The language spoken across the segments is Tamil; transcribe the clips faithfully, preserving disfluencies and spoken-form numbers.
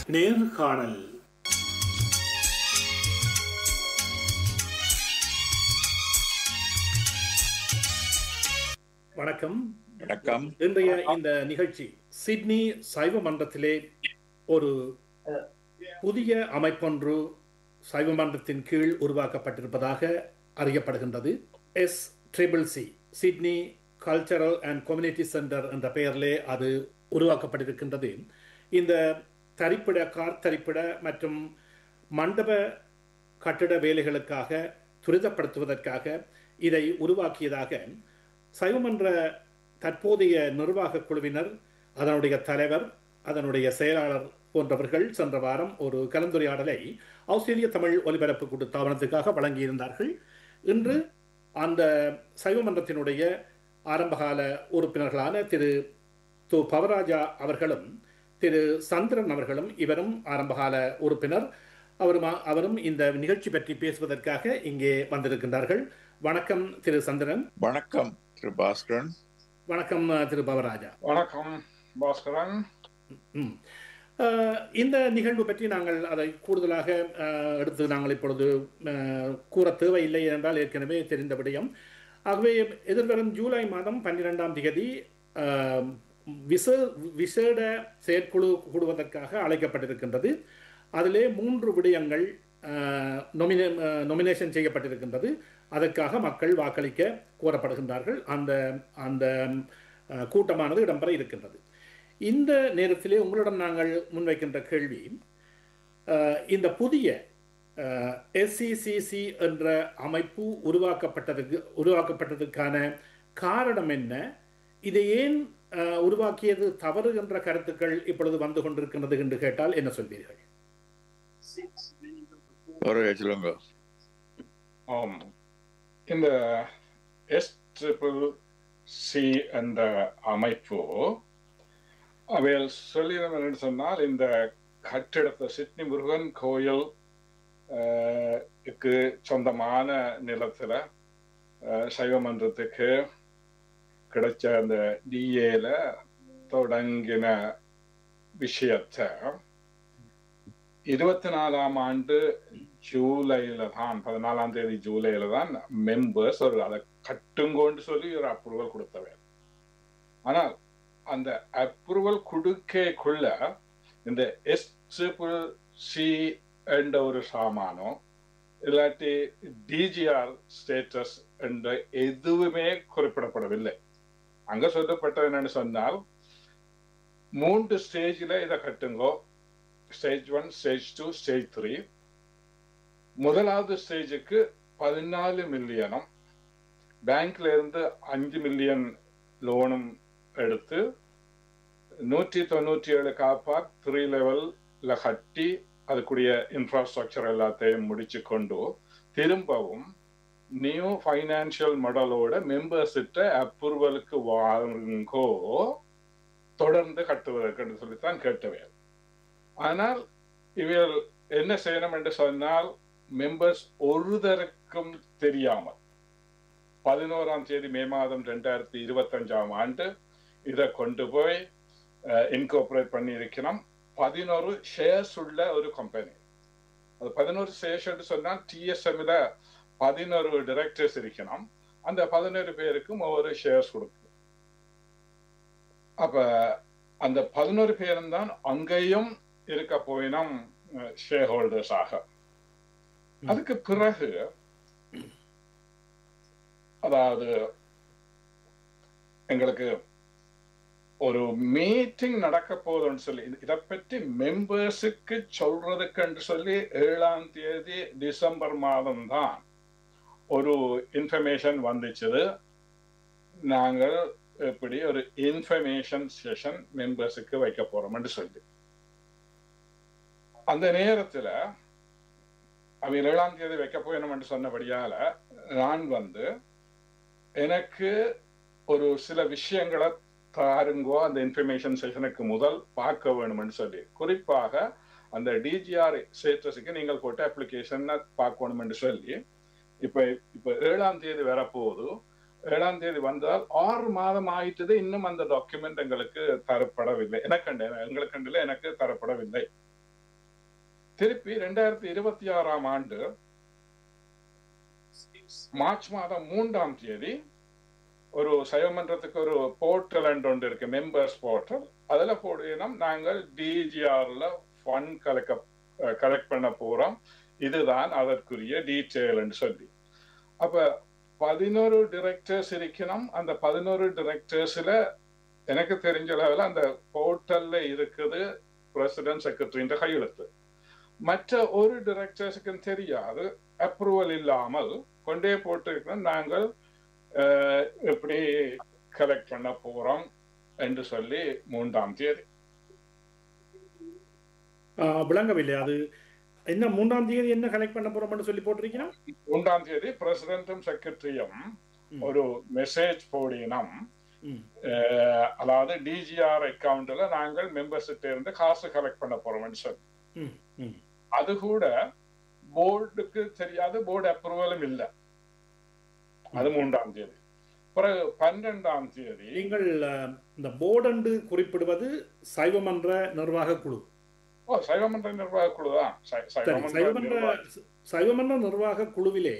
நேர்காணல். வணக்கம். வணக்கம். இன்றைய இந்த நிகழ்ச்சி சிட்னி சைவ மன்றத்திலே ஒரு புதிய அமைப்பொன்று சைவ மன்றத்தின் கீழ் உருவாக்கப்பட்டிருப்பதாக அறியப்படுகின்றது. S triple C Sydney cultural and community centre என்ற பெயரிலே அது உருவாக்கப்பட்டிருக்கின்றது. இந்த தரிப்பிட கார் தரிப்பிட மற்றும் மண்டப கட்டிட வேலைகளுக்காக துரிதப்படுத்துவதற்காக இதை உருவாக்கியதாக சைவமன்ற தற்போதைய நிர்வாக குழுவினர், அதனுடைய தலைவர், அதனுடைய செயலாளர் போன்றவர்கள் சென்ற வாரம் ஒரு கலந்துரையாடலை ஆஸ்திரேலிய தமிழ் ஒலிபரப்பு கூட்டு தாபனத்துக்காக வழங்கியிருந்தார்கள். இன்று அந்த சைவமன்றத்தினுடைய ஆரம்பகால உறுப்பினர்களான திரு து பவராஜா அவர்களும் திரு சந்திரன் அவர்களும், இவரும் ஆரம்பகால உறுப்பினர், அவரும் அவரும் இந்த நிகழ்ச்சி பற்றி பேசுவதற்காக இங்கே வந்திருக்கின்றார்கள். வணக்கம் திரு சந்திரன். வணக்கம் திரு பாஸ்கரன். வணக்கம் திரு பவராஜா. வணக்கம் பாஸ்கரன். இந்த நிகழ்வு பற்றி நாங்கள் அதை கூடுதலாக எடுத்து நாங்கள் இப்பொழுது கூற தேவையில்லை என்றால் ஏற்கனவே தெரிந்த விடயம். ஆகவே எதிர்வரும் ஜூலை மாதம் பன்னிரெண்டாம் தேதி விச விசேட செயற்குழு கூடுவதற்காக அழைக்கப்பட்டிருக்கின்றது. அதிலே மூன்று விடயங்கள் நொமினே நொமினேஷன் செய்யப்பட்டிருக்கின்றது. அதற்காக மக்கள் வாக்களிக்க கோரப்படுகின்றார்கள். அந்த அந்த கூட்டமானது இடம்பெற இருக்கின்றது. இந்த நேரத்திலே உங்களிடம் நாங்கள் முன்வைக்கின்ற கேள்வி, இந்த புதிய எஸ்சிசிசி என்ற அமைப்பு உருவாக்கப்பட்டதுக்கு உருவாக்கப்பட்டதுக்கான காரணம் என்ன? இதை ஏன் உருவாக்கியது தவறு என்ற கருத்துக்கள் இப்பொழுது வந்து கொண்டிருக்கின்றது என்று கேட்டால் என்ன சொல்வீர்கள்? ஆம், இந்த எஸ் ட்ரிபிள் சி என்ற அமைப்பு அவையில் சொல்லிடும் என்று சொன்னால், இந்த கட்டிடத்தை சிட்னி முருகன் கோயில் க்கு சொந்தமான நிலத்துல சைவ மன்றத்துக்கு கிடைச்ச அந்த டிஏல தொடங்கின விஷயத்தை இருபத்தி நாலாம் ஆண்டு ஜூலையில தான் பதினாலாம் தேதி ஜூலையில தான் மெம்பர்ஸ் ஒரு அதை கட்டுங்கோன்னு சொல்லி ஒரு அப்ரூவல் கொடுத்தவர். ஆனால் அந்த அப்ரூவல் கொடுக்கக்குள்ள இந்த எஸ் ட்ரிபிள் சி என்ற ஒரு சாமானோ இல்லாட்டி டிஜிஆர் ஸ்டேட்டஸ் என்ற எதுவுமே குறிப்பிடப்படவில்லை. அங்க சொல்லப்பட்டது என்னன்னு சொன்னால், மூன்று ஸ்டேஜில் இதை கட்டுங்கோ. Stage one, stage two, stage three. முதலாவது ஸ்டேஜுக்கு பதினாலு மில்லியனும் பேங்க்ல இருந்து அஞ்சு மில்லியன் லோனும் எடுத்து நூற்றி தொண்ணூற்றி ஏழு காப்பா த்ரீ லெவல்ல கட்டி அதுக்குரிய இன்ஃப்ராஸ்ட்ரக்சர் எல்லாத்தையும் முடிச்சு கொண்டு திரும்பவும் நியூ ஃபைனான்சியல் மாடலோட மெம்பர்ஸ்கிட்ட அப்ரூவலுக்கு வாங்கோ தொடர்ந்து கட்டுவதற்கு சொல்லித்தான் கேட்டவர். ஆனால் இவர் என்ன செய்யணும் என்று சொன்னால், மெம்பர்ஸ் ஒருதருக்கும் தெரியாமல் பதினோராம் தேதி மே மாதம் ரெண்டாயிரத்தி இருபத்தி அஞ்சாம் ஆண்டு இதை கொண்டு போய் இன்கோர்பரேட் பண்ணி இருக்கணும். பதினோரு ஷேர்ஸ் உள்ள ஒரு கம்பெனி. அது பதினோரு ஷேர்ஸ் என்று சொன்னால் டிஎஸ்எம்ல பதினோரு டைரக்டர்ஸ் இருக்கணும். அந்த பதினோரு பேருக்கும் ஒவ்வொரு ஷேர்ஸ் கொடுக்கும். அப்ப அந்த பதினோரு பேரும் தான் அங்கேயும் இருக்க போயினோம் ஷேர் ஹோல்டர்ஸ் ஆக. அதுக்கு பிறகு அதாவது எங்களுக்கு ஒரு மீட்டிங் நடக்க போதுன்னு சொல்லி இதை பற்றி மெம்பர்ஸுக்கு சொல்றதுக்கு சொல்லி ஏழாம் தேதி டிசம்பர் மாதம் தான் ஒரு இன்ஃபர்மேஷன் வந்துச்சு. நாங்கள் எப்படி ஒரு இன்ஃபர்மேஷன் செஷன் மெம்பர்ஸுக்கு வைக்க போறோம்னு சொல்லி அந்த நேரத்துல அவங்க ஏழாம் தேதி வைக்க போயணும்னு சொன்னபடியால நான் வந்து எனக்கு ஒரு சில விஷயங்களை தாருங்கோ அந்த இன்ஃபர்மேஷன் செஷனுக்கு முதல் பார்க்க வேணும்னு சொல்லி, குறிப்பாக அந்த டிஜிஆர் ஸ்டேட்டஸுக்கு நீங்கள் போட்ட அப்ளிகேஷன் பார்க்கணும்னு சொல்லி இப்ப இப்ப ஏழாம் தேதி வரப்போகுது. ஏழாம் தேதி வந்தால் ஆறு மாதம் ஆயிட்டது, இன்னும் அந்த டாக்குமெண்ட் எங்களுக்கு தரப்படவில்லை. எனக்கு எங்களுக்கு எனக்கு தரப்படவில்லை. திருப்பி ரெண்டாயிரத்தி இருபத்தி ஆறாம் ஆண்டு மார்ச் மாதம் மூன்றாம் தேதி ஒரு சைவமன்றத்துக்கு ஒரு போர்ட்டல் ஒன்று இருக்கு, மெம்பர்ஸ் போர்ட்டல். அதுல போடுவோம் நாங்கள் டிஜிஆர்ல ஃபண்ட் கலெக்ட் கலெக்ட் பண்ண போறோம், இதுதான் அதற்குரிய டீட்டெயில் சொல்லி. அப்ப பதினோரு டிரெக்டர்ஸ் இருக்கணும். அந்த பதினோரு டிரெக்டர்ஸ்ல எனக்கு தெரிஞ்ச அளவில் அந்த போர்ட்டல்ல இருக்குது பிரசிடென்ட் செக்ரட்டரின்ற கையெழுத்து. மற்ற ஒரு டிரெக்டர்ஸுக்கும் தெரியாது, அப்ரூவல் இல்லாமல் கொண்டே போட்டு நாங்கள் எப்படி கலெக்ட் பண்ண போறோம் என்று சொல்லி மூன்றாம் தேதி விளங்கவில்லை. அது என்ன மூன்றாம் தேதி என்ன கலெக்ட் பண்ண போறோம்னு சொல்லி போட்டிருக்கீங்க? மூன்றாம் தேதி பிரசிடென்டும் செக்ரட்டரியும் ஒரு மெசேஜ் போடினோம். அதாவது டிஜிஆர் அக்கவுண்ட்ல நாங்கள் மெம்பர்ஸ்கிட்ட இருந்து காசு கலெக்ட் பண்ண போறோம்னு சொல்லி. அது கூட போர்டுக்கு தெரியாது, போர்டு அப்ரூவலும் இல்லை. அது மூன்றாம் தேதி. பிறகு பன்னிரெண்டாம் தேதி நீங்கள் இந்த போர்டு என்று குறிப்பிடுவது சைவமன்ற நிர்வாக குழு. ஓ, சைவமன்ற நிர்வாக குழு தான். சைவமன்ற நிர்வாக குழுவிலே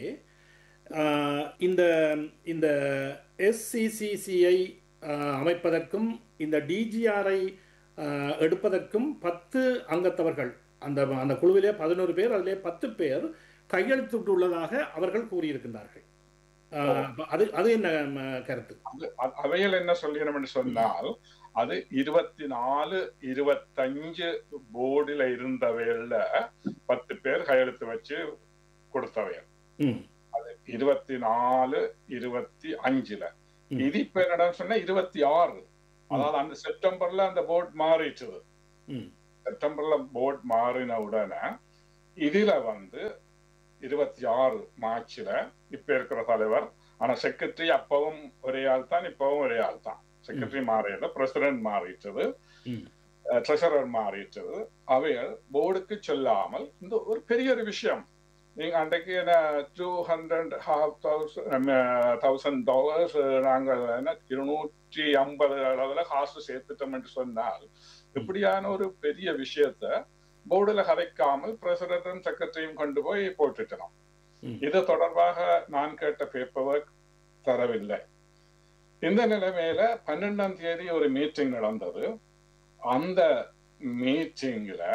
இந்த இந்த எஸ்சிசிசிஐ அமைப்பதற்கும் இந்த டிஜிஆரை எடுப்பதற்கும் பத்து அங்கத்தவர்கள் அந்த அந்த குழுவிலே பதினோரு பேர், அதிலே பத்து பேர் கையெழுத்திட்டுள்ளதாக அவர்கள் கூறியிருக்கின்றார்கள். அது அது என்ன கருத்து? அவையில் என்ன சொல்லிடணும்னு சொன்னால், அது இருபத்தி நாலு இருபத்தஞ்சு போர்டுல இருந்தவையில பத்து பேர் கையெழுத்து வச்சு கொடுத்தவையல். அது இருபத்தி நாலு இருபத்தி அஞ்சுல இது இப்ப என்ன சொன்ன இருபத்தி ஆறு. அதாவது அந்த செப்டம்பர்ல அந்த போர்டு மாறிடுச்சு. செப்டம்பர்ல போர்டு மாறின உடனே இதுல வந்து இருபத்தி ஆறு மார்ச்ல இப்ப இருக்கிற தலைவர், ஆனா செக்ரட்டரி அப்பவும் ஒரே ஆள் தான், இப்பவும் ஒரே ஆள் தான். செக்ரட்டரி மாறியது, பிரசிடென்ட் மாறிட்டது, ட்ரெஷரர் மாறிட்டது. அவைகள் போர்டுக்கு சொல்லாமல் இந்த ஒரு பெரிய ஒரு விஷயம். நீங்க அன்றைக்கு என்ன two hundred half thousand thousand dollars நாங்கள் என்ன இருநூற்றி ஐம்பது அளவுல காசு சேர்த்துட்டோம் என்று சொன்னால், இப்படியான ஒரு பெரிய விஷயத்த போர்டுல கதைக்காமல் பிரசிடென்டும் செக்ரட்டரியும் கொண்டு போய் போட்டுட்டோம். இது தொடர்பாக நான் கேட்ட பேப்பர் ஒர்க் தரவில்லை. இந்த நிலைமையில பன்னெண்டாம் தேதி ஒரு மீட்டிங் நடந்தது. அந்த மீட்டிங்ல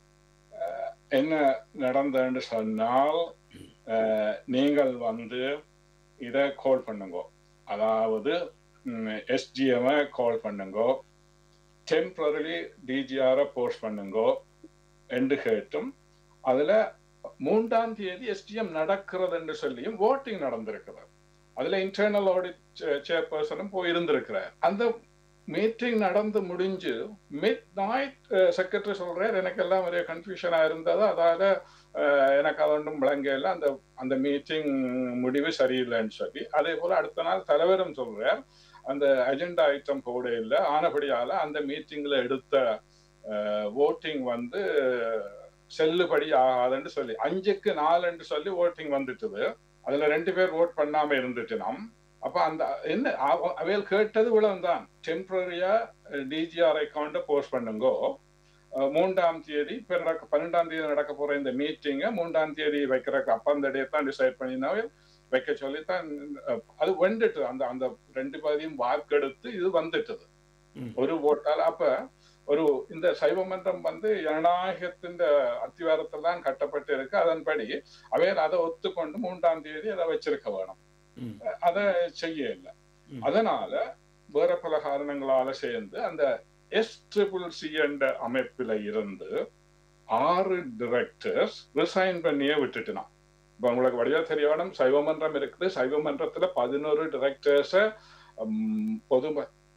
என்ன நடந்ததுன்னு சொன்னால், நீங்கள் வந்து இதை கால் பண்ணுங்க, அதாவது எஸ்டிஎம் கால் பண்ணுங்க, டெம்பரரி டிஜிஆரை போஸ்ட் பண்ணுங்க என்று கேட்டும், அதுல மூன்றாம் தேதி எஸ்டிஎம் நடக்கிறது என்று சொல்லியும் ஓட்டிங் நடந்திருக்கிறது. அதுல இன்டர்னல் ஆடிட் சேர்பர்சனும் போயிருந்திருக்கிறார். அந்த மீட்டிங் நடந்து முடிஞ்சு மிட் நைட் செக்ரட்டரி சொல்றாரு, எனக்கு எல்லாம் ஒரே கன்ஃபியூஷனா இருந்தது, அதால எனக்கு அது ஒன்றும் விளங்கல, அந்த அந்த மீட்டிங் முடிவு சரியில்லைன்னு சொல்லி. அதே போல அடுத்த நாள் தலைவரும் சொல்றார், அந்த அஜெண்டா ஐட்டம் போட இல்லை, ஆனபடியால அந்த மீட்டிங்ல எடுத்த ஓட்டிங் வந்து செல்லுபடி ஆகாதுன்னு சொல்லி அஞ்சுக்கு நாலுன்னு சொல்லி ஓட்டிங் வந்துட்டுது. அதுல ரெண்டு பேர் ஓட் பண்ணாம இருந்துட்டு நம் அப்ப அந்த என்ன அவையில் கேட்டது இவ்வளவுதான், டெம்பரரியா டிஜிஆர் அக்கௌண்ட போஸ்ட் பண்ணுங்கோ, மூன்றாம் தேதி பன்னெண்டாம் தேதி நடக்க போற இந்த மீட்டிங்க மூன்றாம் தேதி வைக்கிறக்கு அப்ப அந்த டே தான் டிசைட் பண்ணினாவே வைக்க சொல்லித்தான் அது வந்துட்டு அந்த அந்த ரெண்டு பகுதியும் வாக்கெடுத்து இது வந்துட்டது ஒரு ஓட்டால். அப்ப ஒரு இந்த சைவமன்றம் வந்து ஜனநாயகத்தின் அத்திவாரத்தில் தான் கட்டப்பட்டு இருக்கு. அதன்படி அவையில் அதை ஒத்துக்கொண்டு மூன்றாம் தேதி அதை வச்சிருக்க வேணும், அதை செய்ய இல்லை. அதனால வேற பல காரணங்களால சேர்ந்து அந்த எஸ் ட்ரிபிள் சி என்ற அமைப்பில இருந்து ஆறு டிரெக்டர்ஸ் ரிசைன் பண்ணியே விட்டுட்டுனான். இப்ப உங்களுக்கு வழியா தெரியணும், சைவமன்றம் இருக்குது, சைவமன்றத்துல பதினோரு டிரெக்டர்ஸ பொது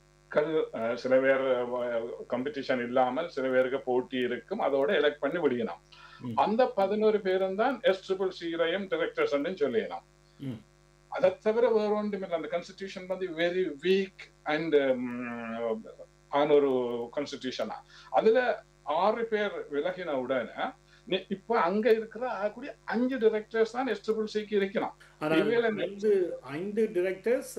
சில பேர் காம்படிஷன் இல்லாமல் சில பேருக்கு போட்டி இருக்கும், அதோட எலெக்ட் பண்ணி விடுகணும். அந்த பதினோரு பேரும் தான் எஸ் ட்ரிபிள் சிரையும் டிரெக்டர்ஸ் சொல்லிடலாம். அதை தவிர வேற ஒன்றும் இல்லை. அந்த கான்ஸ்டிடியூஷன் வந்து வெரி வீக் அண்ட் ஆன ஒரு கான்ஸ்டிடியூஷனா. அதுல ஆறு பேர் விலகின உடனே இப்ப அங்க இருக்கிற கூடிய அஞ்சு டிரெக்டர்ஸ் தான் எஸ் ட்ரிபிள் சிக்கு இருக்கணும். ஐந்து டிரெக்டர்ஸ்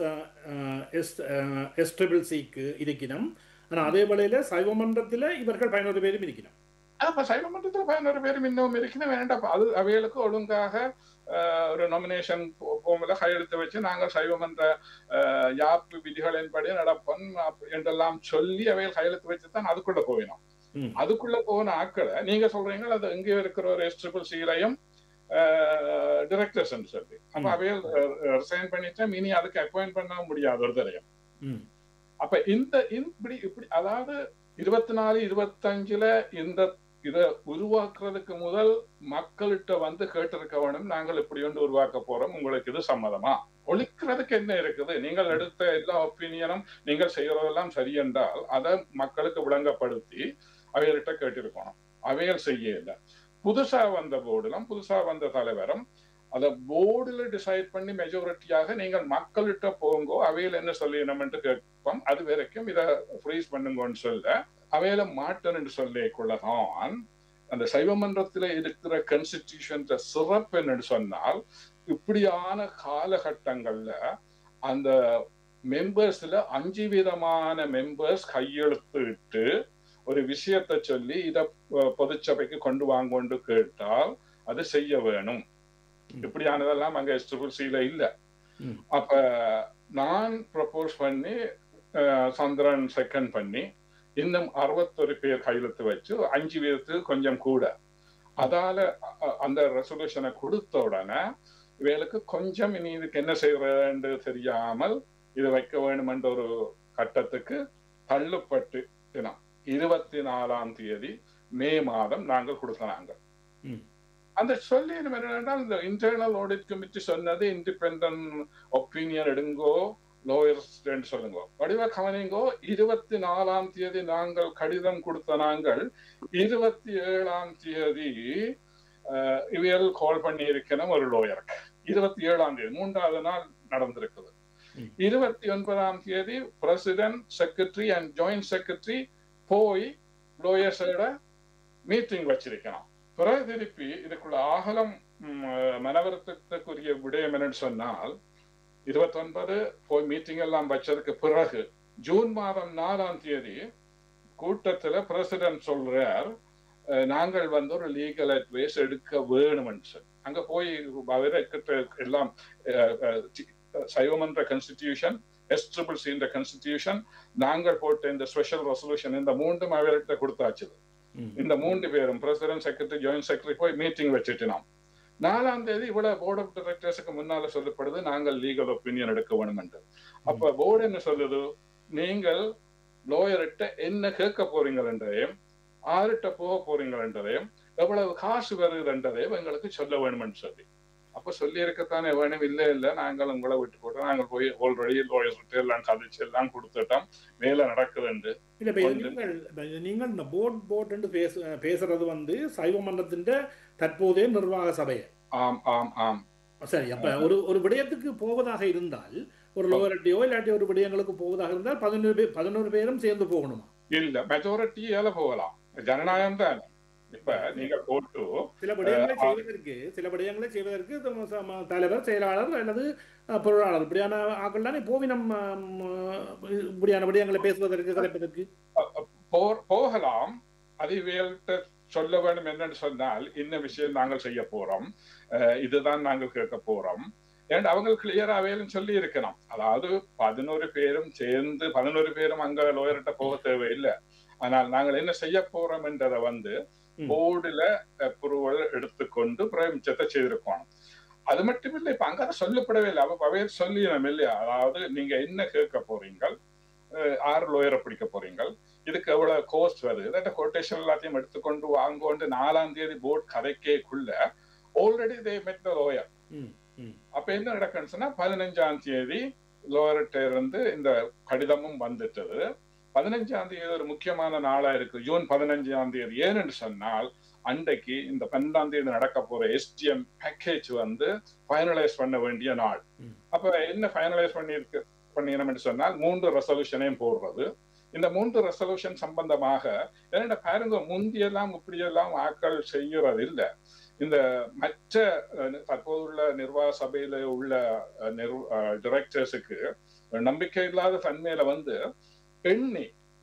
எஸ் ட்ரிபிள் சிக்கு இருக்கணும். ஆனா அதே வேளையில சைவமன்றத்துல இவர்கள் பதினோரு பேரும் இருக்கணும். அப்ப சைவ மன்றத்துல பதினோரு பேரும் இன்னும் இருக்கணும் வேண்டாம். அது அவைகளுக்கு ஒழுங்காக ஒரு நாமினேஷன் போகும்போது கையெழுத்து வச்சு நாங்கள் சைவ மன்ற யாப்பு விதிகளின்படி நடப்போம் என்றெல்லாம் சொல்லி அவைகள் கையெழுத்து வச்சுதான் அதுக்குள்ள போயினோம். அதுக்குள்ள போன ஆக்களை நீங்க சொல்றீங்க அது எங்கே இருக்கிற ஒரு எஸ் ட்ரிபிள் சிலையும் டிரெக்டர்ஸ் சொல்லி அப்ப அவைகள் ரிசைன் பண்ணிட்டா இனி அதுக்கு அப்பாயிண்ட் பண்ண முடியாது ஒரு தரையும். அப்ப இந்த இப்படி இப்படி அதாவது இருபத்தி நாலு இருபத்தி அஞ்சுல இந்த இதை உருவாக்குறதுக்கு முதல் மக்கள்கிட்ட வந்து கேட்டிருக்க வேணும், நாங்கள் இப்படி ஒன்று உருவாக்க போறோம், உங்களுக்கு இது சம்மதமா? ஒழிக்கிறதுக்கு என்ன இருக்குது? நீங்கள் எடுத்த எல்லா ஒப்பீனியனும் நீங்கள் செய்யறதெல்லாம் சரி என்றால் அதை மக்களுக்கு விளங்கப்படுத்தி அவைகள்கிட்ட கேட்டிருக்கணும். அவைகள் செய்யல. புதுசா வந்த போர்டுலாம் புதுசா வந்த தலைவரும் அதை போர்டுல டிசைட் பண்ணி மெஜாரிட்டியாக நீங்கள் மக்கள்கிட்ட போங்கோ அவையில் என்ன சொல்லணும்னு கேட்போம். அது வரைக்கும் இதை ஃப்ரீஸ் பண்ணுங்கன்னு சொல்ல அவையில மாட்டேன்னு சொல்லிக்கொள்ளதான் அந்த சைவ மன்றத்துல இருக்கிற கான்ஸ்டிடியூஷன் சிறப்பு என்னன்னு சொன்னால் இப்படியான காலகட்டங்கள்ல அந்த மெம்பர்ஸ்ல அஞ்சு விதமான மெம்பர்ஸ் கையெழுத்து இட்டு ஒரு விஷயத்தை சொல்லி இத பொதுச்சபைக்கு கொண்டு வாங்கொண்டு கேட்டால் அது செய்ய வேணும். இப்படியானதெல்லாம் அங்க எஸ் ட்ரிபிள் சில இல்ல. அப்ப நான் ப்ரப்போஸ் பண்ணி சந்திரன் செகண்ட் பண்ணி இன்னும் அறுபத்தொரு பேர் கையெழுத்து வச்சு அஞ்சு வீதத்துக்கு கொஞ்சம் கூட அதால அந்த ரெசல்யூஷனை கொடுத்த உடனே இவளுக்கு கொஞ்சம் இனி இதுக்கு என்ன செய்யறது தெரியாமல் இது வைக்க வேண்டும் என்ற ஒரு கட்டத்துக்கு தள்ளுப்பட்டு தினம் இருபத்தி நாலாம் தேதி மே மாதம் நாங்கள் கொடுத்தனாங்க. அந்த சொல்லி என்னன்னா இந்த இன்டர்னல் ஆடிட் கமிட்டி சொன்னது இண்டிபெண்டன்ட் ஒப்பீனியன் எடுங்கோ லோயர்ஸ் சொல்லுங்க வடிவ கவனிங்கோ. இருபத்தி நாலாம் தேதி நாங்கள் கடிதம் கொடுத்த நாங்கள் இருபத்தி ஏழாம் தேதி இவையல் கால் பண்ணி இருக்கணும் ஒரு லோயருக்கு. இருபத்தி ஏழாம் தேதி மூன்றாவது நாள் நடந்திருக்குது. இருபத்தி ஒன்பதாம் தேதி president secretary and joint secretary போய் லோயர்ஸோட மீட்டிங் வச்சிருக்கணும். பிறகு திருப்பி இதுக்குள்ள ஆகலம் மனவருத்தத்துக்குரிய விடயம் என்னன்னு சொன்னால் இருபத்தி ஒன்பது போய் மீட்டிங் எல்லாம் வச்சதுக்கு பிறகு ஜூன் மாதம் நாலாம் தேதி கூட்டத்துல பிரசிடென்ட் சொல்றார் நாங்கள் வந்து ஒரு லீகல் அட்வைஸ் எடுக்க வேணும்னு. அங்க போய் எல்லாம் சைவமன்ற கான்ஸ்டிடியூஷன் எஸ் ட்ரிபிள் சி இந்த கான்ஸ்டிடியூஷன் நாங்கள் போட்ட இந்த ஸ்பெஷல் ரெசல்யூஷன் இந்த மூன்றும் அவர்கிட்ட கொடுத்தாச்சு. இந்த மூன்று பேரும் பிரசிடென்ட் செக்ரட்டரி ஜாயிண்ட் செக்ரட்டரி போய் மீட்டிங் வச்சுட்டு நாம் நாலாம் தேதி இவ்வளவு போர்ட் ஆஃப் டைரக்டர்ஸுக்கு முன்னால சொல்லப்படுது நாங்கள் லீகல் ஒப்பீனியன் எடுக்க வேணும் என்று. அப்ப போர்டு என்ன சொல்லுது, நீங்கள் லோயர்கிட்ட என்ன கேட்க போறீங்கள் என்றதையும் ஆறுகிட்ட போக போறீங்கள் என்றதையும் எவ்வளவு காசு வருது என்றதையும் எங்களுக்கு சொல்ல வேணும்னு சொல்லி அப்ப சொல்லி இருக்கத்தானே வேணும். இல்ல இல்ல நாங்கள் உங்களை விட்டு போட்டோம், நாங்கள் போய் ஆல்ரெடி லோயர்ஸ் எல்லாம் கதைச்சு எல்லாம் கொடுத்துட்டோம், வேலை நடக்குதுண்டு. நீங்கள் இந்த போர்ட் போர்ட் என்று பேச பேசுறது வந்து சைவ மன்றத்தின் தற்போதைய நிர்வாக சபை. ஆம் ஆம் ஆம் சரி. அப்ப ஒரு ஒரு விடயத்துக்கு போவதாக இருந்தால் ஒரு லோயர்ட்டியோ இல்லாட்டி ஒரு விடயங்களுக்கு போவதாக இருந்தால் பதினோரு பேர் பதினோரு பேரும் சேர்ந்து போகணுமா? இல்ல, மெஜாரிட்டியால போகலாம். ஜனநாயகம் தான். இப்ப நீங்க போட்டு சில விடயங்களை செய்வதற்கு சில விடயங்களை செய்வதற்கு தலைவர் செயலாளர் அல்லது பொருளாளர் இப்படியான ஆக்கள் தானே போவி நம்ம இப்படியான விடயங்களை பேசுவதற்கு கலைப்பதற்கு போகலாம். அது சொல்ல வேண்டும் என்னன்னு சொன்னால் இன்ன விஷயம் நாங்கள் செய்ய போறோம், இதுதான் நாங்கள் கேட்க போறோம் ஏன் அவங்க கிளியரா அவையிலும் சொல்லி இருக்கணும். அதாவது பதினோரு பேரும் சேர்ந்து பதினோரு பேரும் அங்க லோயர்கிட்ட போக தேவையில்லை. ஆனால் நாங்கள் என்ன செய்ய போறோம் என்றதை வந்து போர்டுல அப்ரூவல் எடுத்துக்கொண்டு பிரமிச்சத்தை செய்திருக்கணும். அது மட்டும் இல்லை, இப்ப அங்க சொல்லப்படவே இல்லை. அவ அவையில் சொல்லிடணும் இல்லையா? அதாவது நீங்க என்ன கேட்க போறீங்க, ஆறு லோயரை பிடிக்க போறீங்க, இதுக்கு எவ்வளவு கோஸ்ட் வருது, கொட்டேஷன் எல்லாத்தையும் எடுத்துக்கொண்டு வாங்கொண்டு நாலாம் தேதி போர்டு கதைக்கேக்குள்ள ஆல்ரெடி தே மெட் த லோயர். அப்ப என்ன நடக்குன்னு சொன்னா பதினஞ்சாம் தேதி லோயர்கிட்ட இருந்து இந்த கடிதமும் வந்துட்டது. பதினஞ்சாம் தேதி ஒரு முக்கியமான நாளா இருக்கு, ஜூன் பதினஞ்சாம் தேதி. ஏன்னு சொன்னால் அன்றைக்கு இந்த பன்னெண்டாம் தேதி நடக்க போற எஸ்டிஎம் பேக்கேஜ் வந்து ஃபைனலைஸ் பண்ண வேண்டிய நாள். அப்ப என்ன ஃபைனலைஸ் பண்ணி இருக்கு பண்ணினோம்னு சொன்னால் மூன்று ரெசல்யூஷனையும் போடுறது. இந்த மூன்று ரெசல்யூஷன் சம்பந்தமாக என்னோட பாருங்க முந்தியெல்லாம் இப்படியெல்லாம் ஆக்கள் செய்யறது இல்லை. இந்த மற்ற தற்போதுள்ள நிர்வாக சபையில உள்ள டிரெக்டர்ஸுக்கு நம்பிக்கை இல்லாத தன்மையில வந்து எண்ணி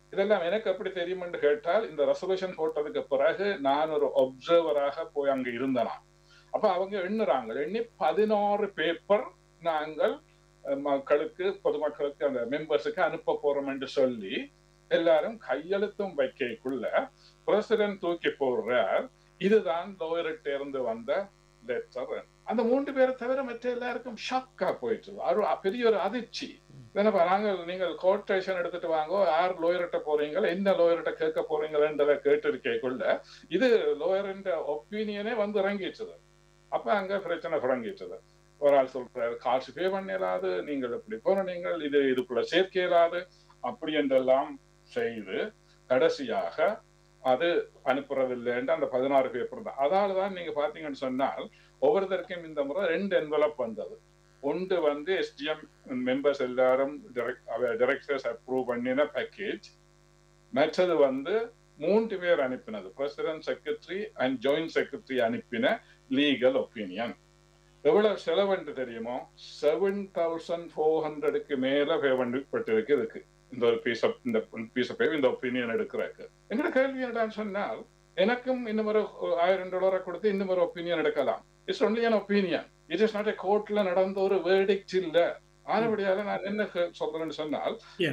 இதெல்லாம் எனக்கு எப்படி தெரியும் என்று கேட்டால், இந்த ரெசல்யூஷன் போட்டதுக்கு பிறகு நான் ஒரு ஒப்சர்வராக போய் அங்க இருந்தேனா. அப்ப அவங்க எண்ணுறாங்க, எண்ணி பதினாறு பேப்பர் நாங்கள் மக்களுக்கு, பொதுமக்களுக்கு, அந்த மெம்பர்ஸுக்கு அனுப்ப போறோம் என்று சொல்லி எல்லாரும் கையெழுத்தும் வைக்கக்குள்ள பிரசிடென்ட் தூக்கி போடுறார், இதுதான் லோயர்கிட்ட இருந்து வந்த லெட்டர். அந்த மூன்று பேரை தவிர மற்ற எல்லாருக்கும் ஷாக்கா போயிட்டு, ஒரு பெரிய ஒரு அதிர்ச்சி. நாங்கள் நீங்கள் கோட்டேஷன் எடுத்துட்டு வாங்க, யார் லோயர்கிட்ட போறீங்க, என்ன லோயர்கிட்ட கேட்க போறீங்களன்றதை கேட்டு இருக்கக்குள்ள இது லோயரின் ஒப்பீனியனே வந்து இறங்கிச்சது. அப்ப அங்க பிரச்சனை தொடங்கிச்சது. ஒரு ஆள் சொல்றாரு, காசு பே பண்ண இயலாது, நீங்கள் இப்படி போன, நீங்கள் இது இதுக்குள்ள சேர்க்க இயலாது, அப்படி என்றெல்லாம் செய்து கடைசியாக அது அனுப்புறதில்லைன்னு அந்த பதினாறு பேப்பர் தான். அதாலதான் நீங்க பாத்தீங்கன்னு சொன்னால் ஒவ்வொருத்தருக்கும் இந்த முறை ரெண்டு என்வலப் வந்தது. ஒன்று வந்து எஸ்டிஎம் மெம்பர்ஸ் எல்லாரும் டைரக்டர்ஸ் அப்ரூவ் பண்ணின பேக்கேஜ். மற்றது வந்து மூன்று பேர் அனுப்பினது, president, secretary and joint secretary அனுப்பின லீகல் ஒப்பீனியன். எவ்வளவு செலவுன்னு தெரியுமோ, செவன் தௌசண்ட் ஃபோர் ஹண்ட்ரடுக்கு மேல பேமெண்ட் இருக்கு இந்த ஒரு பீஸ் ஆஃப் இந்த பீஸ் ஆஃப் இந்த ஒப்பீனியன் எடுக்கிறதுக்கு. எங்களோட கேள்வி என்னன்னு சொன்னால், எனக்கும் இன்னும் ஒரு ஆயிரம் டாலரை கொடுத்து இன்னும் ஒரு ஒப்பீனியன் எடுக்கலாம். It's only an opinion, it is not a கோர்ட்ல நடந்த ஒரு வேர்டிக்ட் இல்ல. ஆனபடியால நான் என்ன சொல்றேன்னு சொன்னால்,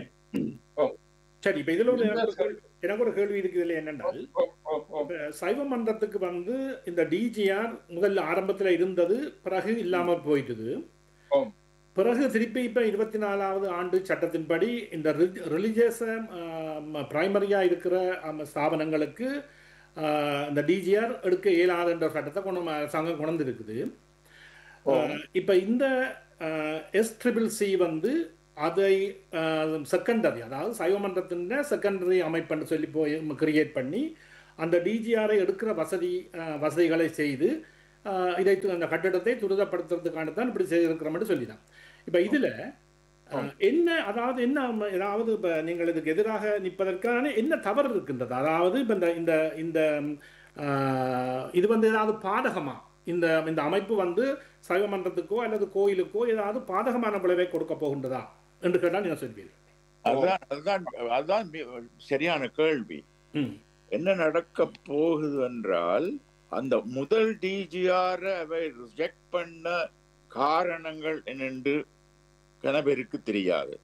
சரி, இப்ப இதுல ஒரு எனக்கு ஒரு கேள்வி இருக்குது என்னென்றால், சைவ மன்றத்துக்கு வந்து இந்த டிஜிஆர் முதல்ல ஆரம்பத்துல இருந்தது, பிறகு இல்லாம போயிட்டுது. பிறகு திருப்பி இப்ப இருபத்தி நாலாவது ஆண்டு சட்டத்தின்படி இந்த ரிலிஜியஸ் பிரைமரியா இருக்கிற ஸ்தாபனங்களுக்கு இந்த டிஜிஆர் எடுக்க இயலாது என்ற சட்டத்தை கொண்டு அரசாங்கம் கொண்டு இருக்குது. இப்ப இந்த எஸ் ட்ரிபிள் சி வந்து அதை செகண்டரி, அதாவது சைவமன்றத்தின் செகண்டரி அமைப்புன்னு சொல்லி போய் கிரியேட் பண்ணி அந்த டிஜிஆரை எடுக்கிற வசதி வசதிகளை செய்து இதை அந்த கட்டிடத்தை துரிதப்படுத்துறதுக்கான தான் இப்படி செய்திருக்கிறோம்னு சொல்லிதான். இப்ப இதுல என்ன, அதாவது என்ன, ஏதாவது இப்ப நீங்கள் இதுக்கு எதிராக நிற்பதற்கான என்ன தவறு இருக்கின்றது? அதாவது இப்ப இந்த இந்த இந்த இது வந்து ஏதாவது பாதகமா, இந்த இந்த அமைப்பு வந்து சைவமன்றத்துக்கோ அல்லது கோயிலுக்கோ ஏதாவது பாதகமான விளைவை கொடுக்க போகின்றதா என்று கேட்டால் நீங்க சொல்வீர்கள். அதுதான் அதுதான் அதுதான் சரியான கேள்வி. என்ன நடக்க போகுது என்றால், அந்த முதல் டிஜிஆர் அவை ரிஜெக்ட் பண்ண காரணங்கள் என்னென்று கணவருக்கு தெரியாது.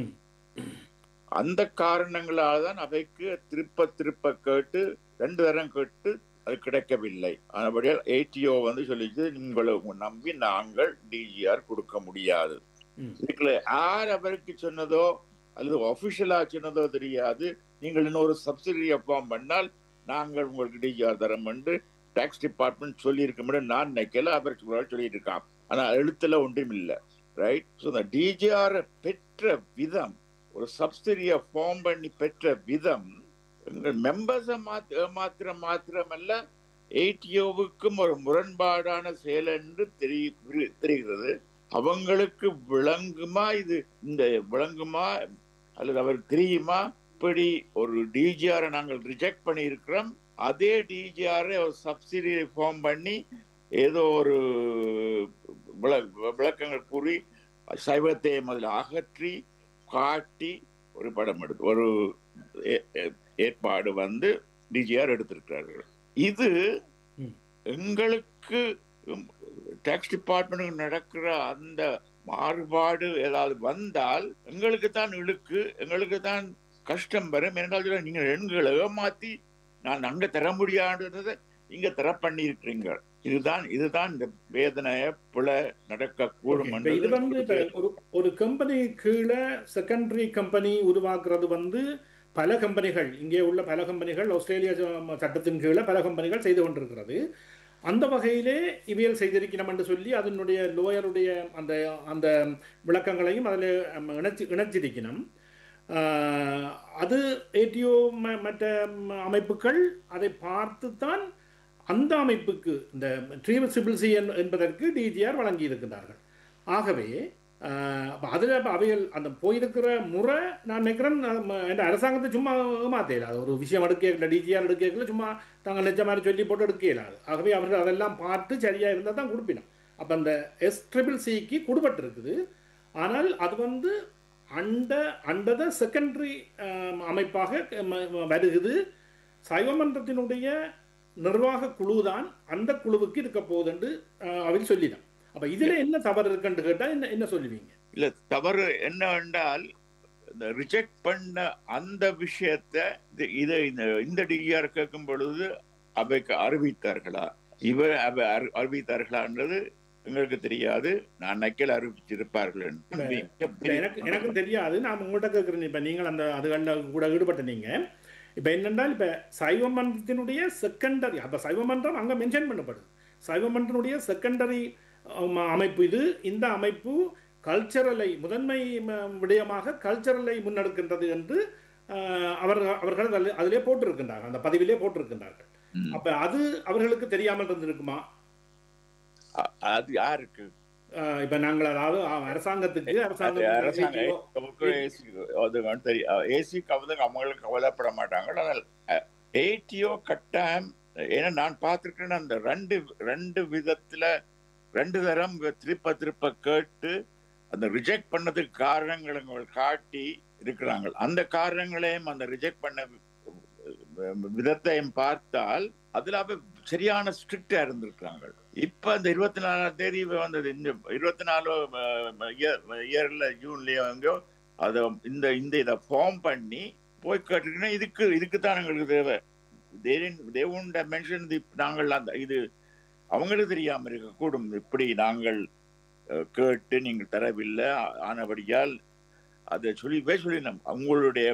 அந்த காரணங்களால் தான் அவைக்கு திருப்ப திருப்ப கேட்டு ரெண்டு தரம் கேட்டு அது கிடைக்கவில்லை. ஆனபடியால் ஏடிஓ வந்து சொல்லிச்சு, உங்களை நம்பி நாங்கள் டிஜிஆர் கொடுக்க முடியாது. இதுக்குள்ள யார் அவருக்கு சொன்னதோ அல்லது ஒபிஷியலா சொன்னதோ தெரியாது. நீங்கள் இன்னொரு சப்சிடியை ஃபார்ம் பண்ணால் நாங்கள் உங்களுக்கு டிஜிஆர் தரம் என்று டாக்ஸ் டிபார்ட்மெண்ட் சொல்லி இருக்க முடியும். நான் நினைக்கல, அவருக்கு சொல்லிட்டு இருக்கான். ஆனா எழுத்துல ஒன்றும் இல்லை. ரைட். ஸோ இந்த டிஜிஆர் பெற்ற விதம், ஒரு சப்சிடியை ஃபார்ம் பண்ணி பெற்ற விதம் மெம்பர்ஸை மாத்த மாத்திரம் மாத்திரமல்ல, ஏடிஓவுக்கும் ஒரு முரண்பாடான செயல் என்று தெரிகிறது. அவங்களுக்கு விளங்குமா, இது இந்த விளங்குமா அல்லது அவருக்கு தெரியுமா, இப்படி ஒரு டிஜிஆரை நாங்கள் ரிஜெக்ட் பண்ணி இருக்கிறோம், அதே டிஜிஆரை ஒரு சப்சிடி ஃபார்ம் பண்ணி ஏதோ ஒரு விளக்கங்கள் கூறி சைவத்தை முதல்ல அகற்றி காட்டி ஒரு படம் எடுத்து ஒரு ஏற்பாடு வந்து டிஜிஆர் எடுத்திருக்கிறார்கள். இது எங்களுக்கு டாக்ஸ் டிபார்ட்மெண்ட் நடக்கிற அந்த மாறுபாடு ஏதாவது வந்தால் எங்களுக்கு தான் இழுக்கு, எங்களுக்கு தான் கஷ்டம் வரும். என்றால் நீங்க எண்களை ஏமாத்தி நான் அங்க தர முடியாதுன்றதை இங்க தர பண்ணி இருக்கிறீங்க. இதுதான் இதுதான் இந்த வேதனைய பிழ நடக்க கூடும். இது வந்து ஒரு ஒரு கம்பெனி கீழே செகண்டரி கம்பெனி உருவாக்குறது வந்து பல கம்பெனிகள், இங்கே உள்ள பல கம்பெனிகள், ஆஸ்திரேலியா சட்டத்தின் கீழே பல கம்பெனிகள் செய்து கொண்டிருக்கிறது. அந்த வகையிலே இவியல் செய்திருக்கணும் என்று சொல்லி அதனுடைய லோயருடைய அந்த அந்த விளக்கங்களையும் அதில் இணைச்சி இணைச்சிருக்கணும். அது ஏடிஓ மற்ற அமைப்புகள் அதை பார்த்து தான் அந்த அமைப்புக்கு இந்த ட்ரீவசிபிள்சி என்பதற்கு டிஜிஆர் வழங்கி இருக்கின்றார்கள். ஆகவே அதில் அவைகள் அந்த போயிருக்கிற முறை நான் நினைக்கிறேன் என்ற அரசாங்கத்தை சும்மா ஏமாத்தேலாது. ஒரு விஷயம் எடுக்கல, டிஜிஆர் எடுக்கல, சும்மா தாங்கள் நிஜ மாதிரி சொல்லி போட்டு எடுக்க இயலாது. ஆகவே அவர்கள் அதெல்லாம் பார்த்து சரியாக இருந்தால் தான் கொடுப்பினோம். அப்போ அந்த எஸ் ட்ரிபிள் சிக்கு கொடுபட்டு இருக்குது. ஆனால் அது வந்து அந்த அண்டத செகண்டரி அமைப்பாக வருகிறது. சைவமன்றத்தினுடைய நிர்வாக குழு தான் அந்த குழுவுக்கு இருக்க போகுது என்று அவர் சொல்லிதான். அப்ப இதுல என்ன தவறு இருக்குன்னு கேட்டா என்ன என்ன சொல்லுவீங்க? இல்ல, தவறு என்ன என்றால் இந்த ரிஜெக்ட் பண்ண அந்த விஷயத்தை இதை இந்த டிஆர் கேட்கும் பொழுது அவைக்கு அறிவித்தார்களா, இவ அவை அறிவித்தார்களான்றது எங்களுக்கு தெரியாது. நான் நக்கல் அறிவிச்சிருப்பார்கள் எனக்கு எனக்கும் தெரியாது. நான் உங்கள்கிட்ட கேட்குறேன். இப்ப நீங்கள் அந்த அதுகளில் கூட ஈடுபட்ட நீங்க இப்ப என்னென்றால் இப்ப சைவமன்றத்தினுடைய செகண்டரி, அப்ப சைவமன்றம் அங்க மென்ஷன் பண்ணப்படுது. சைவமன்றத்தினுடைய செகண்டரி அமைப்பு இது. இந்த அமைப்பு கல்ச்சரலை முதன்மை விடயமாக கல்ச்சரலை முன்னெடுக்கின்றது என்று அவர் அவர்கள் அதிலே போட்டிருக்கின்றார்கள், அந்த பதிவிலே போட்டிருக்கின்றார்கள். அப்ப அது அவர்களுக்கு தெரியாமல் இருந்திருக்குமா? அது யாருக்கு? இப்ப நாங்கள் அதாவது அரசாங்கத்துக்கு அவங்களுக்கு கவலைப்பட மாட்டாங்க. ஆனால் ஏடிஓ கட்டாயம், ஏன்னா நான் பார்த்திருக்கேன் அந்த ரெண்டு ரெண்டு விதத்துல ரெண்டு தரம் திருப்ப திருப்ப கேட்டு அந்த ரிஜெக்ட் பண்ணதுக்கு காரணங்களை காட்டி இருக்கிறாங்க. அந்த காரணங்களையும் அந்த ரிஜெக்ட் பண்ண விதத்தையும் பார்த்தால் அதுல அவ சரியான ஸ்ட்ரிக்டா இருந்திருக்காங்க. இப்ப இந்த இருபத்தி நாலாம் தேதி வந்தது, இந்த இருபத்தி நாலு இயர்ல ஜூன்லயோ எங்கோ அதை இந்த இந்த இதை ஃபார்ம் பண்ணி போய் கேட்டுக்கினா இதுக்கு இதுக்கு தான் எங்களுக்கு தேவை. மென்ஷன் நாங்கள் அந்த இது அவங்களுக்கு தெரியாம இருக்க கூடும். இப்படி நாங்கள் கேட்டு நீங்கள் தரவில்லை ஆனபடியால் அதை சொல்லி போய் சொல்லினோம். அவங்களுடைய